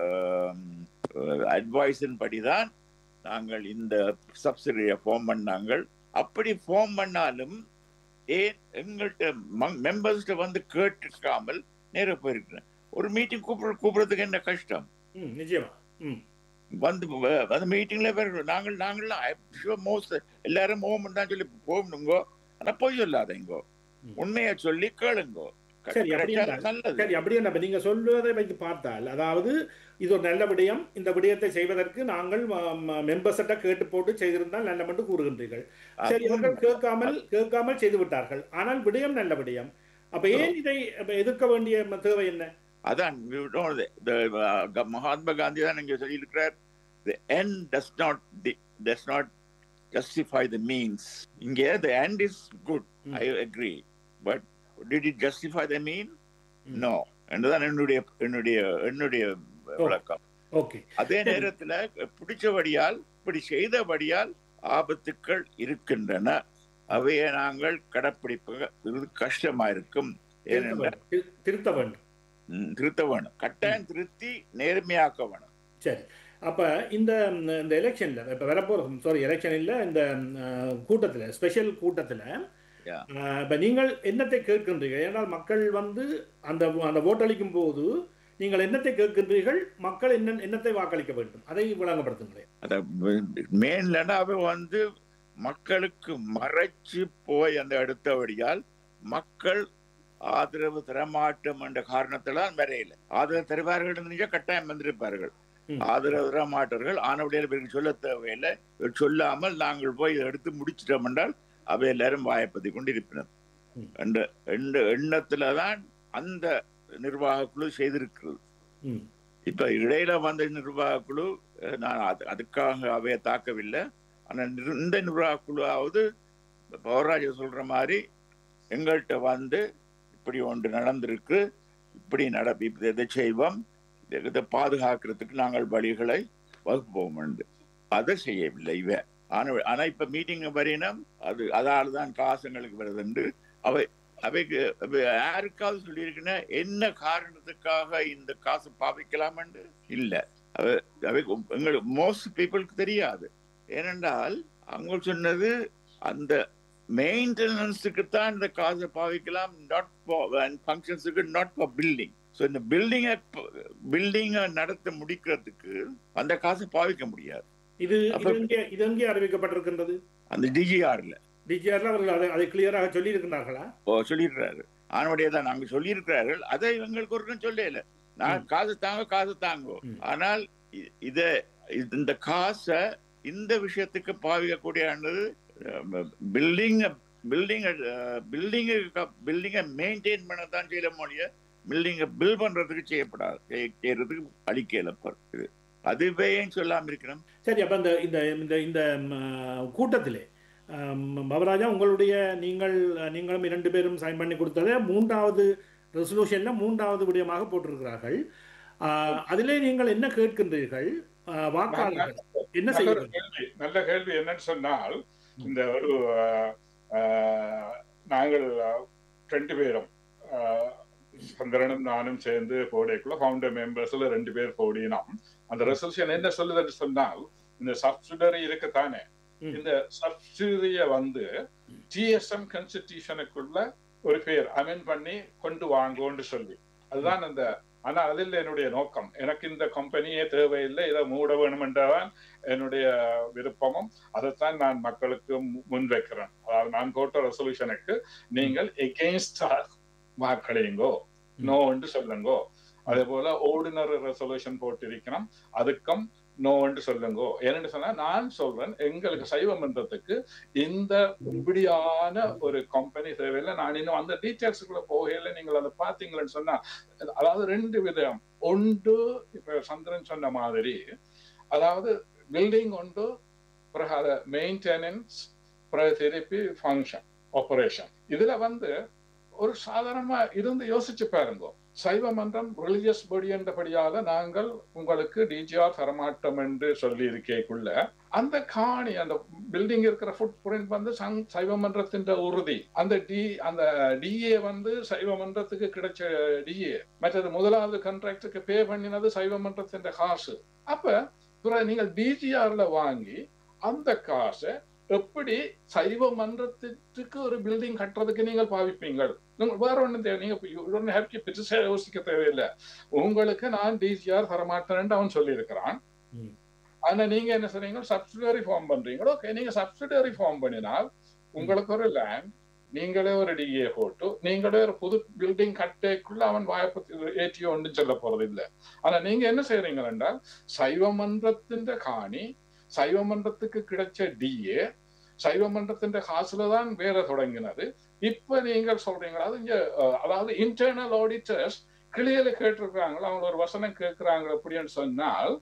அட்வைஸின் படிதான் நாங்கள் இந்த சப்சிடியை ஃபார்ம் பண்ணாங்க. அப்படி ஃபார்ம் பண்ணாலும் ஏன் எங்கள்கிட்ட மெம்பர்ஸ்ட வந்து கேட்டுக்காமல் நேர போயிருக்கிறேன். ஒரு மீட்டிங் கூப்பிட கூப்பிடுறதுக்கு என்ன கஷ்டம்? நிச்சயமா வந்து அந்த மீட்டிங்ல நாங்கள் நாங்கள்லாம் மோஸ்ட் எல்லாரும் ஓம் தான் சொல்லி போகணுங்கோ. ஆனா போய் சொல்லாதீங்கோ, உண்மையை சொல்லி கேளுங்கோ. சரி, அப்படியே நீங்க சொல்வதை வைத்து பார்த்தால், அதாவது இது ஒரு நல்ல விடயம், இந்த விடயத்தை செய்வதற்கு நாங்கள் மெம்பர்ஸ்ட கேட்டு போட்டு செய்திருந்தால் நல்ல மட்டும் கூறுகின்றீர்கள். சரி, அவர்கள் கேட்காமல் கேட்காமல் செய்து விட்டார்கள். ஆனால் விடயம் நல்ல விடயம். அப்ப ஏன் இதை எதிர்க்க வேண்டிய தேவை என்ன? அதான் மகாத்மா காந்தி தான் இங்க சொல்லி இருக்கிறார், the end does not does not justify the means. இங்கே the end is good, I agree, but did it justify the mean? No. என்றுதான் என்னுடைய என்னுடைய என்னுடைய விளக்கம். ஓகே. அதே நேரத்துல பிடிச்சபடியால் இப்படி செய்தபடியால் ஆபத்துக்கள் இருக்கின்றன. அவையை நாங்கள் கடைப்பிடிப்பது கஷ்டமா இருக்கும். ஏனென்றால் திருத்த வேண்டும் திருத்த வேணும், கட்டாயம் திருத்தி நேர்மையாக்க வேணும். சரி, அப்ப இந்த இந்த எலெக்ஷன்ல இப்ப வரப்போற சாரி எலெக்ஷன் இல்ல இந்த கூட்டத்துல ஸ்பெஷல் கூட்டத்துல இப்ப நீங்கள் என்னத்தை கேட்கின்றீர்கள்? ஏனால் மக்கள் வந்து அந்த அந்த ஓட்டளிக்கும் போது நீங்கள் என்னத்தை கேட்கின்றீர்கள்? மக்கள் என்ன என்னத்தை வாக்களிக்க வேண்டும், அதை விளங்கப்படுத்துங்களேன். மெயின்லனாவே வந்து மக்களுக்கு மறைச்சு போய் அந்த அடுத்தபடியால் மக்கள் ஆதரவு தரமாட்டோம் என்ற காரணத்தில்தான் வரையில. ஆதரவு தருவார்கள் கட்டாயம் வந்திருப்பார்கள். ஆதரவு தரமாட்டார்கள் ஆனவடியால் சொல்ல தேவையில்லை. சொல்லாமல் நாங்கள் போய் எடுத்து முடிச்சிட்டோம் என்றால் அவை எல்லாரும் வாய்ப்பதி கொண்டிருப்பினர் என்ற எண்ணத்துலதான் அந்த நிர்வாக குழு செய்திருக்கிறது. இப்ப இடையில வந்த நிர்வாக குழு நான் அதுக்காக அவையை தாக்கவில்லை. ஆனா இந்த நிர்வாக குழுவாவது பவராஜ சொல்ற மாதிரி எங்கள்கிட்ட வந்து இப்படி ஒன்று நடந்திருக்கு, இப்படி நட இதை செய்வோம், இதை பாதுகாக்கிறதுக்கு நாங்கள் வழிகளை வகுப்போம் என்று அதை செய்யவில்லை இவ. ஆனா ஆனா இப்ப மீட்டிங் வரையினம் அது அதால தான் காசுங்களுக்கு வருது என்று அவை அவைக்கு யாருக்காவது சொல்லியிருக்குன்னா என்ன காரணத்துக்காக இந்த காசு பாவிக்கலாம் என்று இல்லை. அவை அவை எங்களுக்கு மோஸ்ட் பீப்புளுக்கு தெரியாது. ஏனென்றால் அவங்க சொன்னது அந்த மெயின்டெனன்ஸுக்கு தான் இந்த காசை பாவிக்கலாம், not for ஃபங்க்ஷன்ஸுக்கு, not for building. So இந்த பில்டிங்கை பில்டிங்கை நடத்த முடிக்கிறதுக்கு அந்த காசை பாவிக்க முடியாது. இது இது எங்கே அறிவிக்கப்பட்டிருக்கின்றது? அந்த டிஜிஆர்ல டிஜிஆர்ல அவர்கள் அதை கிளியராக சொல்லி இருக்கிறார்களா? ஓ, சொல்லியிருக்கிறாரு. ஆனவடியே தான் நாங்க சொல்லியிருக்கிறார்கள். அதை எங்களுக்கு ஒரு சொல்லல. நான் காசு தாங்க காசு தாங்கோ, ஆனால் இத இந்த காசை இந்த விஷயத்துக்கு பாவிக்கக்கூடிய பில்டிங் பில்டிங் பில்டிங் பில்டிங்கை மெயின்டைன் பண்ணத்தான் செய்யல மொழிய பில்டிங்கை பில் பண்றதுக்கு செய்யப்படாது, செய்யறதுக்கு அளிக்கல இது. அதுவே சொல்லாம இருக்கிறோம். சரி, அப்ப இந்த இந்த இந்த இந்த கூட்டத்திலே பவராஜா உங்களுடைய நீங்கள் நீங்களும் இரண்டு பேரும் சைன் பண்ணி கொடுத்ததை மூன்றாவது ரெசல்யூஷன்ல மூன்றாவது விடயமாக போட்டிருக்கிறார்கள். அதிலே நீங்கள் என்ன கேட்கின்றீர்கள்? வாக்காளர்கள் என்ன செய்ய? நல்ல கேள்வி. என்னன்னு சொன்னால், இந்த ஒரு நாங்கள் ரெண்டு பேரும் சந்திரனும் நானும் சேர்ந்து போடைக்குள்ள ஃபவுண்டர் மெம்பர்ஸ்ல ரெண்டு பேர் போடினோம். அந்த ரெசல்யூஷன் என்ன சொல்லுதுன்னு சொன்னால், இந்த சப்சிடரி இருக்குத்தானே, இந்த சப்சிடரிய வந்து டிஎஸ்எம் கான்ஸ்டிடியூஷனுக்குள்ள ஒரு பேர் அமெண்ட் பண்ணி கொண்டு வாங்கோன்னு சொல்லி, அதுதான் அந்த. ஆனா அதில் என்னுடைய நோக்கம், எனக்கு இந்த கம்பெனியே தேவையில்லை, இதை மூட வேணுமென்றதான் என்னுடைய விருப்பமும். அதைத்தான் நான் மக்களுக்கு முன்வைக்கிறேன். அதாவது நான் போட்ட ரெசல்யூஷனுக்கு நீங்கள் எகெயின்ஸ்ட் வாக்களிங்கோ, நோ என்று சொல்லுங்கோ. அதே போல ஆர்டினரி ரெசல்யூஷன் போட்டிருக்கணும், அதுக்கும் நோ என்று சொல்லுங்கோ. ஏன்னு சொன்னா நான் சொல்றேன், எங்களுக்கு சைவ மன்றத்துக்கு இந்த இப்படியான ஒரு கம்பெனி தேவையில்லை. நான் இன்னும் அந்த டீட்டெயில்ஸுக்குள்ள போகல. நீங்கள் அதை பார்த்தீங்களன்னு சொன்னா, அதாவது ரெண்டு விதம். ஒன்று இப்ப சந்திரன் சொன்ன மாதிரி, அதாவது பில்டிங் ஒன்று, பிறகு அதை மெயின்டெனன்ஸ், பிறகு திருப்பி ஃபங்க்ஷன் ஆபரேஷன். இதுல வந்து ஒரு சாதாரணமா இருந்து யோசிச்சு பாருங்க. சைவ மன்றம் ரிலிஜியஸ் பாடி என்றபடியால நாங்கள் உங்களுக்கு டிஜிஆர் தரமாட்டோம் என்று சொல்லி இருக்கேக்குள்ள, அந்த காணி அந்த பில்டிங் இருக்கிற ஃபுட் பிரிண்ட் வந்து சைவ மன்றத்தின் உறுதி. அந்த டி அந்த டிஏ வந்து சைவ மன்றத்துக்கு கிடைச்ச டிஏ. மற்றது முதலாவது கான்ட்ராக்டுக்கு பே பண்ணினது சைவ மன்றத்தின் காசு. அப்ப நீங்கள் டிஜிஆர்ல வாங்கி அந்த காசை எப்படி சைவ மன்றத்துக்கு ஒரு பில்டிங் கட்டுறதுக்கு நீங்கள் பாவிப்பீங்கள்? வேற ஒண்ணும் தேவை, நீங்க பெருசா யோசிக்க தேவையில்லை. உங்களுக்கு நான் டிஜிஆர் தரமாட்டேன்னு அவன் சொல்லி இருக்கிறான். ஆனா நீங்க என்ன சொன்னீங்க, சப்சிடரி ஃபார்ம் பண்றீங்களோ? ஓகே, நீங்க சப்சிடரி ஃபார்ம் பண்ணினால் உங்களுக்கு ஒரு லேண்ட், நீங்களே ஒரு டிஏ போட்டு நீங்களே ஒரு புது பில்டிங் கட்டேக்குள்ள அவன் வாய்ப்பு ஏற்றியோ ஒன்றும் சொல்ல போறது இல்லை. ஆனா நீங்க என்ன செய்யறீங்க என்றால், சைவ மன்றத்தின் காணி சைவ மன்றத்துக்கு கிடைச்ச டிஏ சைவ மன்றத்தின் காசுலதான் வேற தொடங்கினது. இப்ப நீங்கள் சொல்றீங்களா, அது இங்க அதாவது இன்டர்னல் ஆடிட்டர்ஸ் கிளியர்ல கேட்டிருக்கிறாங்களா, அவங்க ஒரு வசனம் கேட்கிறாங்க அப்படின்னு சொன்னால்,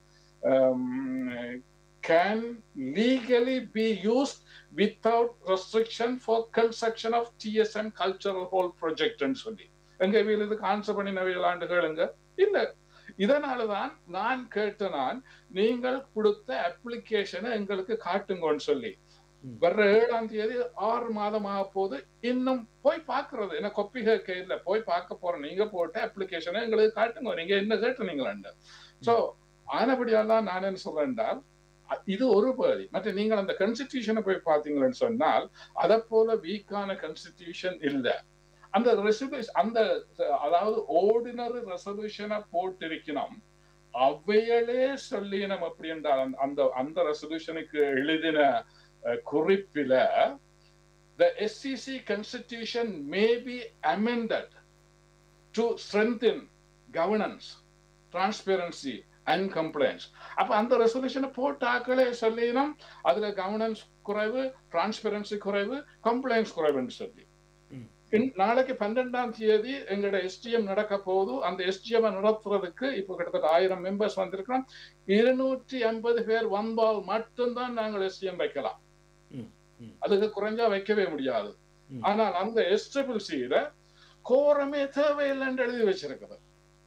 can legally be used without restriction for construction of T S M cultural hall project ன்னு சொல்லி எங்க வீல் இதுக்கு ஆன்சர் பண்ணினவைகள் ஆண்டுகளுங்க இல்ல. இதனாலதான் நான் கேட்ட, நான் நீங்கள் கொடுத்த அப்ளிகேஷனை எங்களுக்கு காட்டுங்கன்னு சொல்லி. வர்ற ஏழாம் தேதி ஆறு மாதமாக போது, இன்னும் போய் பாக்குறது என்ன கொப்பி கையில போய் பார்க்க போறோம். நீங்க போட்ட அப்ளிகேஷனை எங்களுக்கு காட்டுங்க, நீங்க என்ன கேட்டுனீங்களாண்டு. சோ ஆனபடியால்தான் நான் என்ன சொல்றேன் என்றால், இது ஒரு பகுதி. மற்ற நீங்கள் அந்த கான்ஸ்டிடியூஷனை போய் பார்த்தீங்கன்னு சொன்னால், அதை போல வீக்கான கான்ஸ்டிடியூஷன் இல்லை. அந்த ரெசல்யூஷன் அந்த அதாவது ஆர்டினரி ரெசல்யூஷனை போட்டிருக்கணும், அவையிலே சொல்லினோம் அப்படி என்றால் அந்த அந்த ரெசல்யூஷனுக்கு எழுதின குறிப்பில, the S C C constitution may be amended to strengthen governance, transparency and compliance. அப்ப அந்த ரெசல்யூஷனை போட்டாக்களே சொல்லினோம், அதுல கவர்னன்ஸ் குறைவு, டிரான்ஸ்பரன்சி குறைவு, கம்ப்ளைன்ஸ் குறைவுன்னு சொல்லி. நாளைக்கு பன்னெண்டாம் தேதி எங்களோட எஸ்டிஎம் நடக்க போகுது. அந்த எஸ்டிஎம் நடத்துறதுக்கு இப்போ கிட்டத்தட்ட ஆயிரம் மெம்பர்ஸ் வந்திருக்கிறோம். இருநூற்றி ஐம்பது பேர் வந்தால் மட்டும்தான் நாங்கள் எஸ்டிஎம் வைக்கலாம், அதுக்கு குறைஞ்சா வைக்கவே முடியாது. ஆனால் அந்த எஸ்டிபிள்சியில கோரமே தேவையில்லைன்னு எழுதி வச்சிருக்கிறது.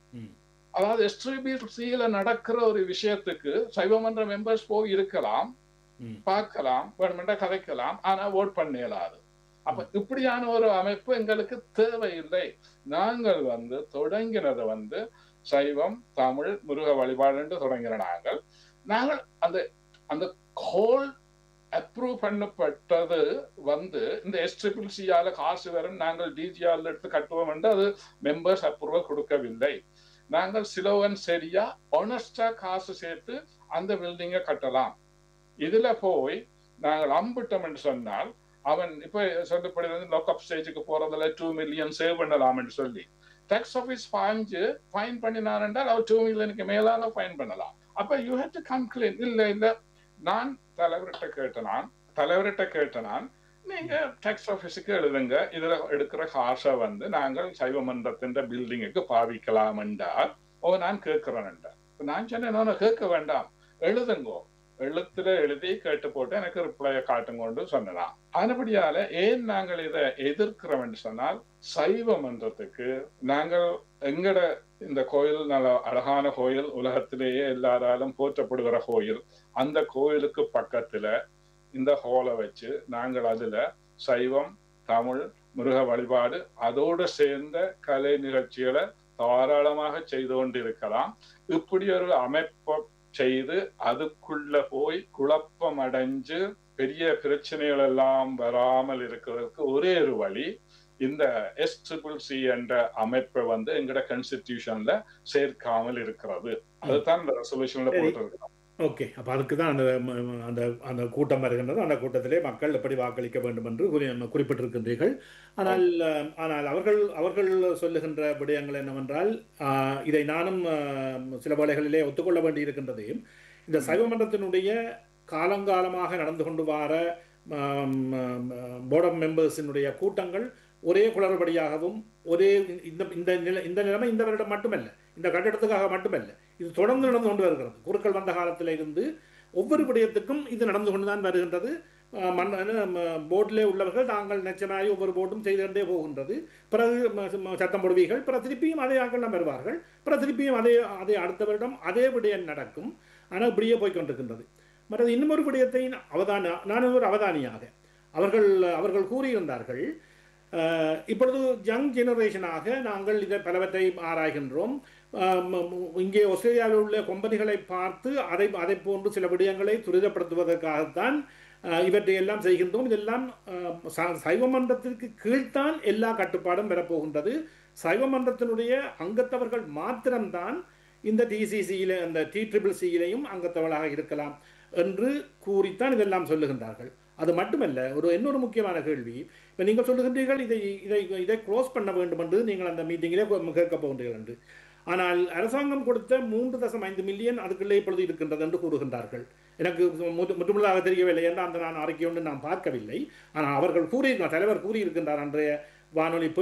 அதாவது எஸ்டிபிள்சியில நடக்கிற ஒரு விஷயத்துக்கு சைவமன்ற மெம்பர்ஸ் போய் இருக்கலாம், பார்க்கலாம், வேணுமெண்டா கதைக்கலாம், ஆனா ஓட் பண்ண இயலாது. அப்ப இப்படியான ஒரு அமைப்பு எங்களுக்கு தேவையில்லை. நாங்கள் வந்து தொடங்கினது வந்து சைவம், தமிழ், முருக வழிபாடு என்று தொடங்கின நாங்கள் நாங்கள் அந்த அந்த ஹோல் அப்ரூவ் பண்ணப்பட்டது வந்து இந்த எஸ்ட்ரிபிள்சியால காசு வரும், நாங்கள் டிஜிஆர் எடுத்து கட்டுவோம் என்று அது மெம்பர்ஸ் அப்ரூவல் கொடுக்கவில்லை. நாங்கள் சிலவன் சரியா ஒனஸ்டா காசு சேர்த்து அந்த பில்டிங்கை கட்டலாம். இதுல போய் நாங்கள் அம்பிட்டோம் என்று சொன்னால், அவன் இப்ப சொல்லப்படுகிறது லாக்அப் ஸ்டேஜுக்கு போறதுல டூ மில்லியன் சேவ் பண்ணலாம் என்று சொல்லி டாக்ஸ் ஆபீஸ் பாஞ்சு ஃபைன் பண்ணினார் என்றால் அவர் டூ மில்லியனுக்கு மேலால ஃபைன் பண்ணலாம். அப்ப you have to come clean. இல்ல இல்ல நான் தலைவர்கிட்ட கேட்டனான் தலைவர்கிட்ட கேட்டனான் நீங்க டாக்ஸ் ஆபீஸுக்கு எழுதுங்க, இதுல எடுக்கிற காசை வந்து நாங்கள் சைவ மன்றத்தின் பில்டிங்குக்கு பாவிக்கலாம் என்றால், ஓ நான் கேட்கிறேன் என்றார். நான் சொன்னேன் கேட்க வேண்டாம், எழுதுங்கோ, எழுத்துல எழுதி கேட்டு போட்டு எனக்கு ரிப்ளைய காட்டுங்கொண்டு சொன்னான். அதுபடியால ஏன் நாங்கள் இதை எதிர்க்கிறோம் என்று சொன்னால், சைவ மன்றத்துக்கு நாங்கள் எங்கட இந்த கோயில் நல்ல அழகான கோயில், உலகத்திலேயே எல்லாராலும் போற்றப்படுகிற கோயில், அந்த கோயிலுக்கு பக்கத்துல இந்த ஹோலை வச்சு நாங்கள் அதுல சைவம், தமிழ், மிருக வழிபாடு அதோடு சேர்ந்த கலை நிகழ்ச்சிகளை தாராளமாக செய்து கொண்டிருக்கலாம். இப்படி ஒரு அமைப்பை செய்து அதுக்குள்ள போய் குழப்பம் அடைஞ்சு பெரிய பிரச்சனைகள் எல்லாம் வராமல் இருக்கிறதுக்கு ஒரே ஒரு வழி, இந்த எஸ் ட்ரிபிள் சி என்ற அமைப்பை வந்து எங்கட கான்ஸ்டிடியூஷன்ல சேர்க்காமல் இருக்கிறது. அதுதான் இந்த ரெசல்யூஷன்ல போட்டிருக்கிறோம். ஓகே, அப்போ அதுக்கு தான் அந்த அந்த அந்த கூட்டம் வருகின்றது. அந்த கூட்டத்திலே மக்கள் எப்படி வாக்களிக்க வேண்டும் என்று குறிப்பிட்டிருக்கின்றீர்கள். ஆனால் ஆனால் அவர்கள் அவர்கள் சொல்லுகின்ற விடயங்கள் என்னவென்றால், இதை நானும் சில வேளைகளிலே ஒத்துக்கொள்ள வேண்டி இருக்கின்றது. இந்த சைவ மன்றத்தினுடைய காலங்காலமாக நடந்து கொண்டு வர போர்ட் ஆஃப் மெம்பர்ஸினுடைய கூட்டங்கள் ஒரே குளறுபடியாகவும் ஒரே இந்த இந்த நிலை இந்த நிலைமை இந்த வருடம் மட்டுமல்ல, இந்த கட்டிடத்துக்காக மட்டுமல்ல, இது தொடர்ந்து நடந்து கொண்டு வருகிறது. குருக்கள் வந்த காலத்தில் இருந்து ஒவ்வொரு விடயத்துக்கும் இது நடந்து கொண்டு தான் வருகின்றது. மண் போர்டிலே உள்ளவர்கள் தாங்கள் நிச்சயமாகி ஒவ்வொரு போர்டும் செய்து கொண்டே போகின்றது. பிறகு சத்தம் போடுவீர்கள், பிற திருப்பியும் அதே ஆக்கெல்லாம் வருவார்கள், பிற திருப்பியும் அதே அதே அடுத்த வருடம் அதே விடயம் நடக்கும். ஆனால் இப்படியே போய்கொண்டிருக்கின்றது. மற்றது இன்னொரு விடயத்தை அவதான நான் ஒரு அவதானியாக அவர்கள் அவர்கள் கூறியிருந்தார்கள், இப்பொழுது யங் ஜெனரேஷனாக நாங்கள் இதை பலவற்றை ஆராய்கின்றோம். இங்கே ஆஸ்திரேலியாவில் உள்ள கம்பெனிகளை பார்த்து அதை அதை போன்று சில விடயங்களை துரிதப்படுத்துவதற்காகத்தான் இவற்றையெல்லாம் செய்கின்றோம். இதெல்லாம் சைவ மன்றத்திற்கு கீழ்த்தான் எல்லா கட்டுப்பாடும் பெறப்போகின்றது. சைவ மன்றத்தினுடைய அங்கத்தவர்கள் மாத்திரம்தான் இந்த டிசிசியில அந்த டி ட்ரிபிள் சியிலையும் அங்கத்தவர்களாக இருக்கலாம் என்று கூறித்தான் இதெல்லாம் சொல்லுகின்றார்கள். அது மட்டுமல்ல, ஒரு இன்னொரு முக்கியமான கேள்வி, இப்போ நீங்கள் சொல்லுகின்றீர்கள் இதை இதை இதை க்ளோஸ் பண்ண வேண்டும் என்று நீங்கள் அந்த மீட்டிங்கிலே கேட்க போகின்றீர்கள் என்று. ஆனால் அரசாங்கம் கொடுத்த மூன்று தசம் ஐந்து மில்லியன் அதுக்குள்ளே இப்பொழுது இருக்கின்றது என்று கூறுகின்றார்கள். எனக்கு முற்றுமுழுதாக தெரியவில்லை என்று அந்த நான் அறிக்கை ஒன்று நான் பார்க்கவில்லை. ஆனால் அவர்கள் கூறியிருக்கிறார், தலைவர் கூறியிருக்கின்றார் அன்றைய வானொலி